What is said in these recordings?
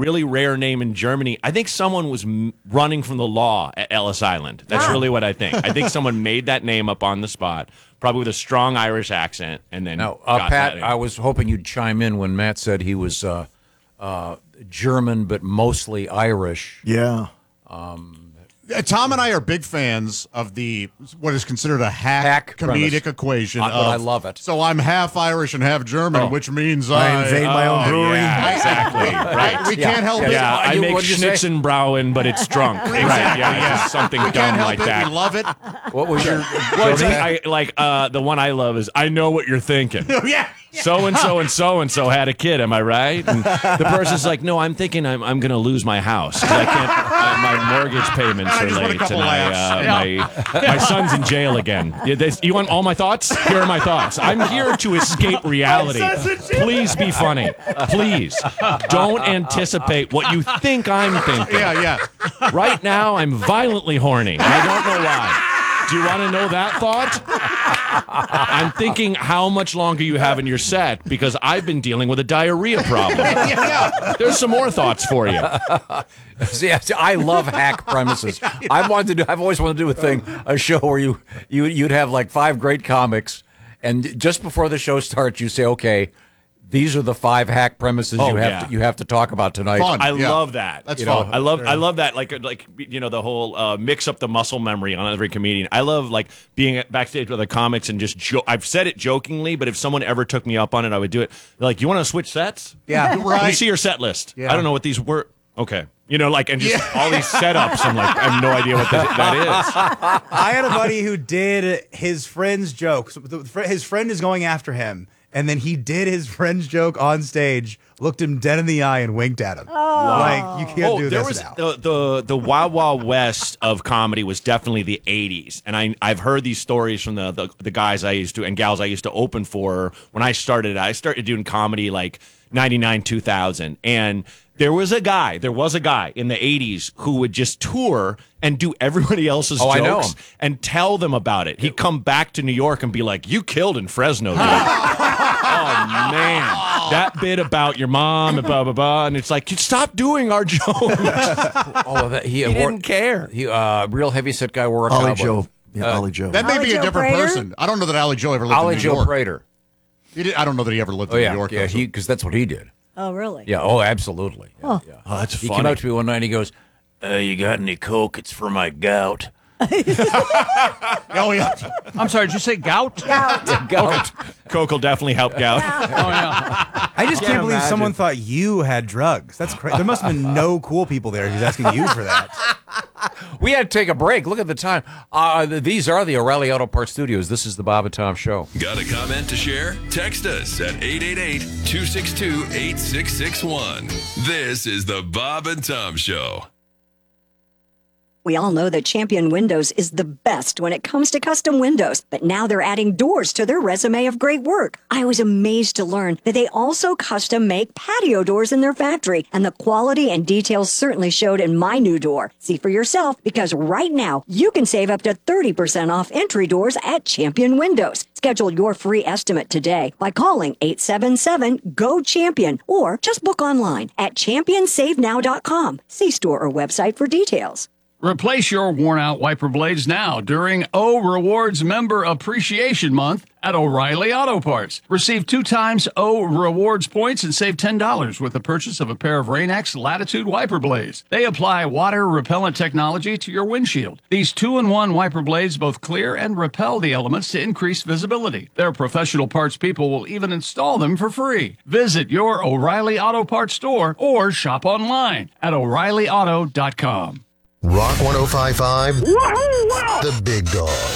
really rare name in Germany. I think someone was running from the law at Ellis Island. That's really what I think. I think someone made that name up on the spot, probably with a strong Irish accent, and then Now, got Pat, that in. I was hoping you'd chime in when Matt said he was German but mostly Irish. Yeah. Tom and I are big fans of what is considered a hack comedic premise. equation. But I love it. So I'm half Irish and half German, which means I invade my own brewery. Yeah, exactly. Right. We can't help it. Yeah, I make what'd you say? Schnitzenbrauen, but it's drunk. Right. Yeah, it's just something We can't dumb help like it. that. We love it. What was your? Well, the one I love is I know what you're thinking. Yeah. So and so and so and so had a kid. Am I right? And the person's like, no, I'm thinking I'm going to lose my house 'cause I can't. My mortgage payments I are just want a late, couple and my son's in jail again. You want all my thoughts? Here are my thoughts. I'm here to escape reality. Please be funny. Please don't anticipate what you think I'm thinking. Yeah. Right now, I'm violently horny. And I don't know why. Do you want to know that thought? I'm thinking how much longer you have in your set because I've been dealing with a diarrhea problem. There's some more thoughts for you. See, I love hack premises. I've always wanted to do a show where you'd have like 5 great comics, and just before the show starts, you say, okay, these are the 5 hack premises you have to talk about tonight. Fun. I love that. That's fun. I love that. Like the whole mix up the muscle memory on every comedian. I love like being backstage with the comics and just I've said it jokingly, but if someone ever took me up on it, I would do it. They're like, you want to switch sets? Yeah. Let me see your set list. Yeah. I don't know what these were. Okay. And just all these setups. I'm like, I have no idea what that is. I had a buddy who did his friend's joke. So his friend is going after him, and then he did his friend's joke on stage, looked him dead in the eye, and winked at him. Like, you can't do there this was now. the Wild Wild West of comedy was definitely the 80s, and I've heard these stories from the guys I used to and gals I used to open for when I started. I started doing comedy like 99, 2000, and there was a guy in the 80s who would just tour and do everybody else's I know jokes him. and tell them about it. He'd come back to New York and be like, you killed in Fresno, dude. Oh, man. That bit about your mom and blah, blah, blah. And it's like, stop doing our jokes. He didn't care. He real heavyset guy wore a Ollie cowboy. Joe. Yeah, Ollie Joe. That may Ollie be a Joe different Prater? person. I don't know that Ollie Joe ever lived Ollie in New Joe York. Prater. I don't know that he ever lived in New York. Yeah, though, so- because that's what he did. Oh, really? Yeah, absolutely. Yeah. Oh, that's He funny. came up to me one night and he goes, you got any Coke? It's for my gout. Oh, yeah. I'm sorry, did you say gout? Gout. Coke will definitely help out. Oh, yeah. I just can't believe imagine. someone thought you had drugs. That's crazy. There must have been no cool people there who's asking you for that. We had to take a break. Look at the time. These are the O'Reilly Auto Parts Studios. This is the Bob and Tom Show. Got a comment to share? Text us at 888-262-8661. This is the Bob and Tom Show. We all know that Champion Windows is the best when it comes to custom windows, but now they're adding doors to their resume of great work. I was amazed to learn that they also custom make patio doors in their factory, and the quality and details certainly showed in my new door. See for yourself, because right now you can save up to 30% off entry doors at Champion Windows. Schedule your free estimate today by calling 877-GO-CHAMPION or just book online at championsavenow.com. See store or website for details. Replace your worn-out wiper blades now during O Rewards Member Appreciation Month at O'Reilly Auto Parts. Receive 2 times O Rewards points and save $10 with the purchase of a pair of Rain-X Latitude wiper blades. They apply water-repellent technology to your windshield. These 2-in-1 wiper blades both clear and repel the elements to increase visibility. Their professional parts people will even install them for free. Visit your O'Reilly Auto Parts store or shop online at O'ReillyAuto.com. Rock 105.5, the big dog.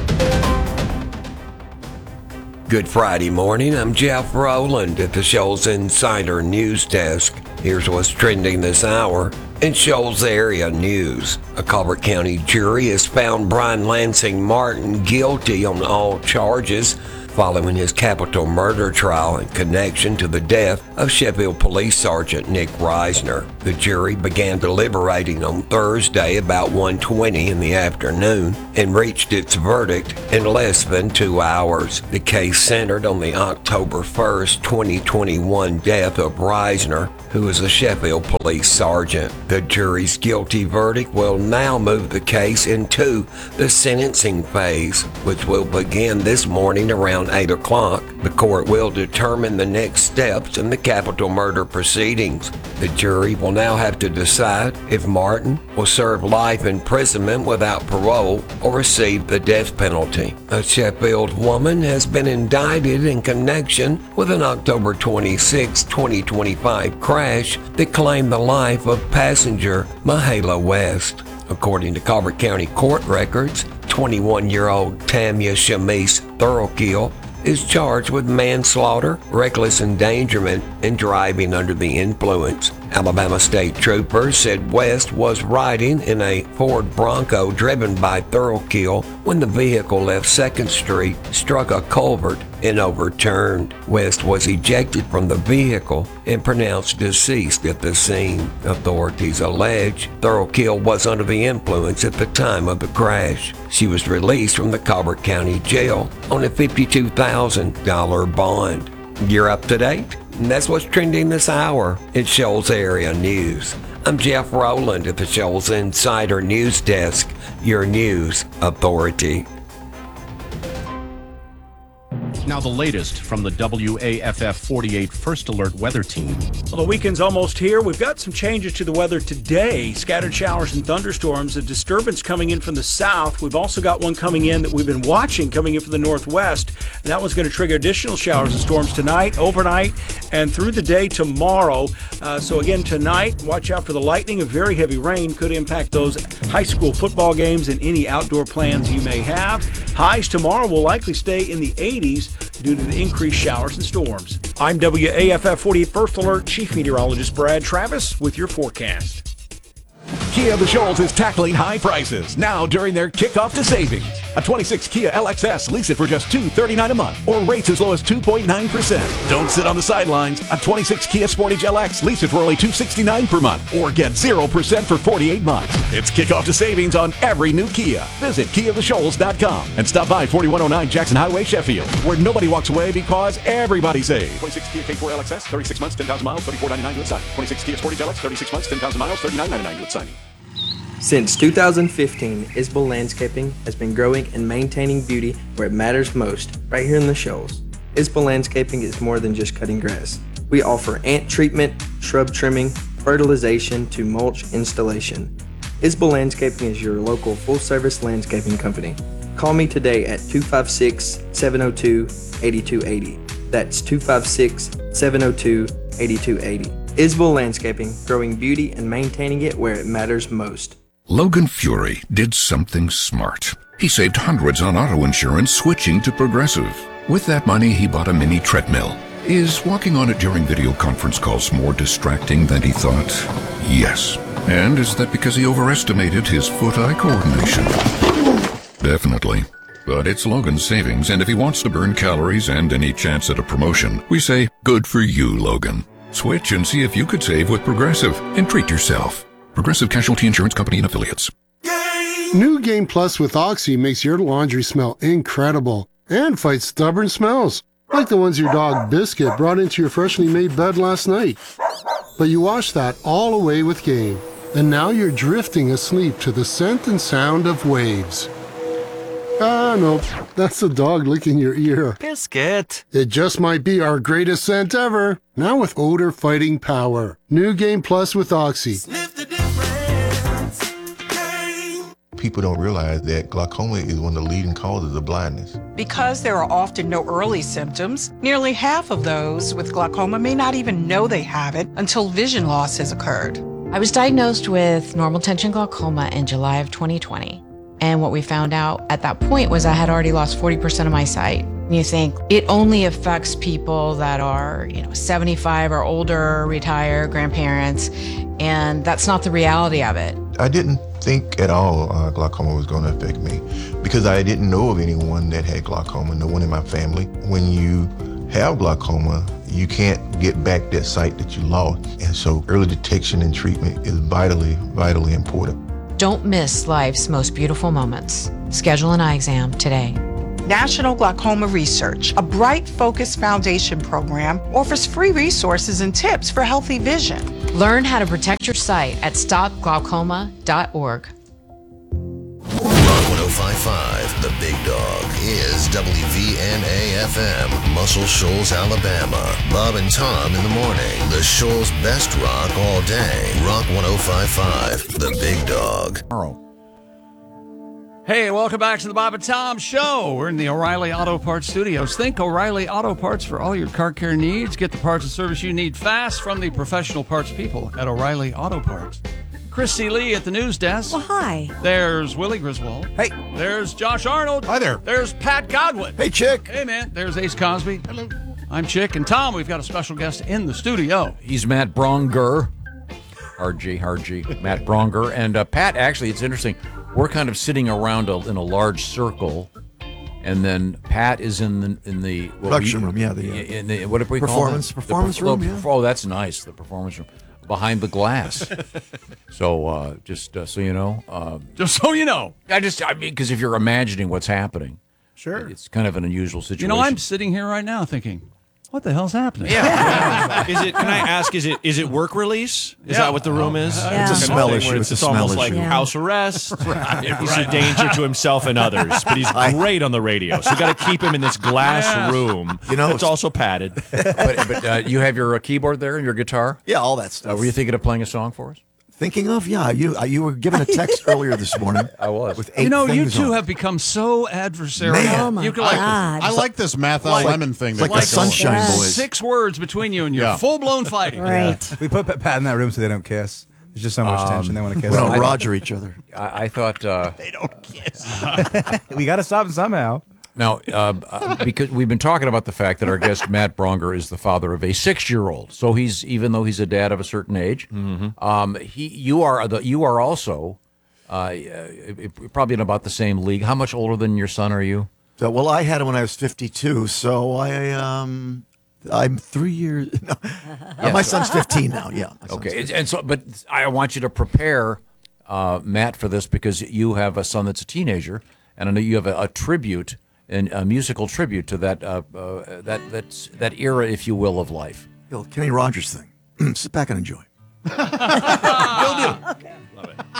Good Friday morning. I'm Jeff Rowland at the Shoals Insider News Desk. Here's what's trending this hour in Shoals area news. A Colbert County jury has found Brian Lansing Martin guilty on all charges following his capital murder trial in connection to the death of Sheffield Police Sergeant Nick Reisner. The jury began deliberating on Thursday about 1:20 in the afternoon and reached its verdict in less than 2 hours. The case centered on the October 1st, 2021 death of Reisner, who was a Sheffield Police Sergeant. The jury's guilty verdict will now move the case into the sentencing phase, which will begin this morning around 8 o'clock. The court will determine the next steps in the capital murder proceedings. The jury will now have to decide if Martin will serve life imprisonment without parole or receive the death penalty. A Sheffield woman has been indicted in connection with an October 26, 2025 crash that claimed the life of passenger Mahala West. According to Colbert County court records, 21-year-old Tamia Shamise Thurlkill is charged with manslaughter, reckless endangerment, and driving under the influence. Alabama State Troopers said West was riding in a Ford Bronco driven by Thurlkill when the vehicle left 2nd Street, struck a culvert, and overturned. West was ejected from the vehicle and pronounced deceased at the scene. Authorities allege Thurlkill was under the influence at the time of the crash. She was released from the Colbert County Jail on a $52,000 bond. You're up to date? And that's what's trending this hour in Shoals Area News. I'm Jeff Rowland at the Shoals Insider News Desk, your news authority. Now the latest from the WAFF 48 First Alert Weather Team. Well, the weekend's almost here. We've got some changes to the weather today. Scattered showers and thunderstorms. A disturbance coming in from the south. We've also got one coming in that we've been watching coming in from the northwest. And that one's going to trigger additional showers and storms tonight, overnight, and through the day tomorrow. So again, tonight, watch out for the lightning. A very heavy rain could impact those high school football games and any outdoor plans you may have. Highs tomorrow will likely stay in the 80s due to the increased showers and storms. I'm WAFF 48 First Alert Chief Meteorologist Brad Travis with your forecast. Kia of the Shoals is tackling high prices now during their kickoff to savings. A 26 Kia LXS, lease it for just $239 a month or rates as low as 2.9%. Don't sit on the sidelines. A 26 Kia Sportage LX, lease it for only $269 per month or get 0% for 48 months. It's kickoff to savings on every new Kia. Visit KiaoftheShoals.com and stop by 4109 Jackson Highway, Sheffield, where nobody walks away because everybody saves. 26 Kia K4 LXS, 36 months, 10,000 miles, $34.99 to sign. 26 Kia Sportage LX, 36 months, 10,000 miles, $39.99 to sign. Since 2015, Isbell Landscaping has been growing and maintaining beauty where it matters most, right here in the Shoals. Isbell Landscaping is more than just cutting grass. We offer ant treatment, shrub trimming, fertilization to mulch installation. Isbell Landscaping is your local full-service landscaping company. Call me today at 256-702-8280. That's 256-702-8280. Isbell Landscaping, growing beauty and maintaining it where it matters most. Logan Fury did something smart. He saved hundreds on auto insurance switching to Progressive. With that money, he bought a mini treadmill. Is walking on it during video conference calls more distracting than he thought? Yes. And is that because he overestimated his foot-eye coordination? Definitely. But it's Logan's savings, and if he wants to burn calories and any chance at a promotion, we say, good for you, Logan. Switch and see if you could save with Progressive and treat yourself. Progressive Casualty Insurance Company and Affiliates. New Game Plus with Oxy makes your laundry smell incredible and fights stubborn smells, like the ones your dog Biscuit brought into your freshly made bed last night. But you washed that all away with Game, and now you're drifting asleep to the scent and sound of waves. Ah, nope. That's the dog licking your ear. Biscuit. It just might be our greatest scent ever. Now with odor fighting power. New Game Plus with Oxy. Sniff the difference. People don't realize that glaucoma is one of the leading causes of blindness. Because there are often no early symptoms, nearly half of those with glaucoma may not even know they have it until vision loss has occurred. I was diagnosed with normal tension glaucoma in July of 2020. And what we found out at that point was I had already lost 40% of my sight. You think it only affects people that are, 75 or older, retired, grandparents, and that's not the reality of it. I didn't think at all glaucoma was going to affect me because I didn't know of anyone that had glaucoma, no one in my family. When you have glaucoma, you can't get back that sight that you lost. And so early detection and treatment is vitally, vitally important. Don't miss life's most beautiful moments. Schedule an eye exam today. National Glaucoma Research, a Bright Focus Foundation program, offers free resources and tips for healthy vision. Learn how to protect your sight at stopglaucoma.org. Rock 105.5, The Big Dog, is WVNA-FM, Muscle Shoals, Alabama. Bob and Tom in the morning. The Shoals' best rock all day. Rock 105.5, The Big Dog. Hey, welcome back to the Bob and Tom Show. We're in the O'Reilly Auto Parts studios. Think O'Reilly Auto Parts for all your car care needs. Get the parts and service you need fast from the professional parts people at O'Reilly Auto Parts. Christy Lee at the news desk. Well, hi. There's Willie Griswold. Hey. There's Josh Arnold. Hi there. There's Pat Godwin. Hey, Chick. Hey, man. There's Ace Cosby. Hello. I'm Chick. And Tom, we've got a special guest in the studio. He's Matt Bronger. RG, Matt Bronger. And Pat, actually, it's interesting. We're kind of sitting around in a large circle, and then Pat is in the production room. Yeah, in the what do we performance room. Yeah. Oh, that's nice. The performance room behind the glass. So just so you know, just so you know, I mean, because if you're imagining what's happening, sure, it's kind of an unusual situation. I'm sitting here right now thinking, what the hell's happening? Yeah. Can I ask, is it work release? Is that what the room is? It's a smell issue. It's almost like house arrest. He's a danger to himself and others, but he's great on the radio. So you got to keep him in this glass room. It's also padded. But you have your keyboard there and your guitar? Yeah, all that stuff. Were you thinking of playing a song for us? Thinking of, yeah, you were given a text earlier this morning. I was. With 8 you two on. have become so adversarial. Man. Oh, my You can, God. I like this Mathal Lemon thing. It's like the Sunshine Boys. 6 words between you and you're full-blown fighting. Right. We put Pat in that room so they don't kiss. There's just so much tension. They want to kiss. We don't Roger each other. I thought... They don't kiss. We got to stop them somehow. Now, because we've been talking about the fact that our guest Matt Bronger is the father of a 6-year-old, so even though he's a dad of a certain age, you are also probably in about the same league. How much older than your son are you? So, well, I had him when I was 52, so I'm 3 years. No, my son's 15 now. Yeah. Okay, but I want you to prepare Matt for this because you have a son that's a teenager, and I know you have a tribute. And a musical tribute to that era, if you will, of life. Kenny Rogers thing. Sit back and enjoy. Will do. Love it.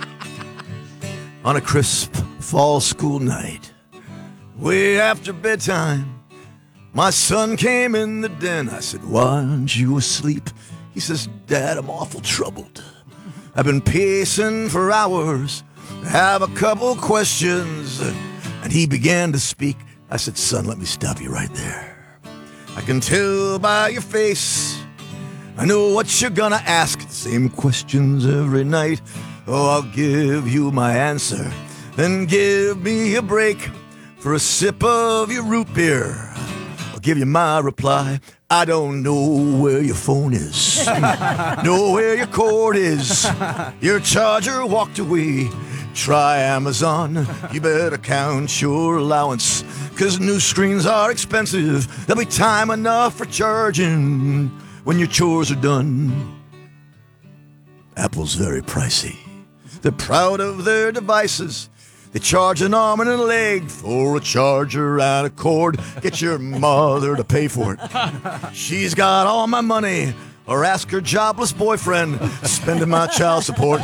On a crisp fall school night, way after bedtime, my son came in the den. I said, "Why aren't you asleep?" He says, "Dad, I'm awful troubled. I've been pacing for hours. I have a couple questions." And he began to speak. I said, "Son, let me stop you right there. I can tell by your face. I know what you're gonna ask. The same questions every night. Oh, I'll give you my answer. Then give me a break for a sip of your root beer. I'll give you my reply. I don't know where your phone is. Know where your cord is. Your charger walked away. Try Amazon, you better count your allowance, 'cause new screens are expensive. There'll be time enough for charging when your chores are done. Apple's very pricey. They're proud of their devices. They charge an arm and a leg for a charger and a cord. Get your mother to pay for it. She's got all my money. Or ask her jobless boyfriend, spending my child support.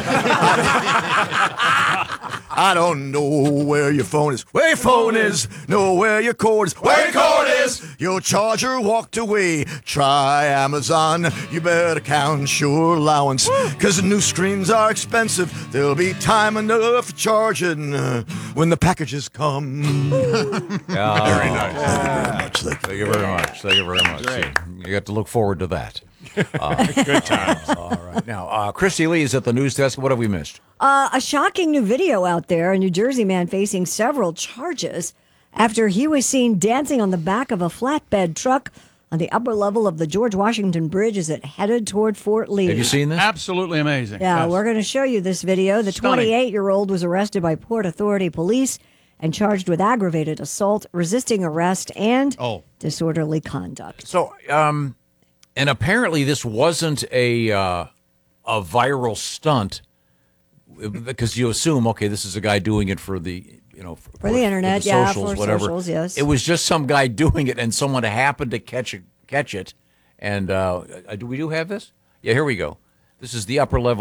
I don't know where your phone is. Where your phone is. Know where your cord is. Where your cord is. Your charger walked away. Try Amazon. You better count your allowance. 'Cause the new screens are expensive. There'll be time enough for charging when the packages come. Very nice. Thank you very much. Thank you very much. Great. You got to look forward to that. Good times. All right. Now, Christy Lee is at the news desk. What have we missed? A shocking new video out there. A New Jersey man facing several charges after he was seen dancing on the back of a flatbed truck on the upper level of the George Washington Bridge as it headed toward Fort Lee. Have you seen this? Absolutely amazing. Yeah, Yes. we're going to show you this video. The Stunning. 28-year-old was arrested by Port Authority police and charged with aggravated assault, resisting arrest, and disorderly conduct. So, and apparently this wasn't a viral stunt, because you assume, okay, this is a guy doing it for the, For the internet, the yeah, socials, for whatever. socials, yes. It was just some guy doing it, and someone happened to catch it. And do we have this? Yeah, here we go. This is the upper level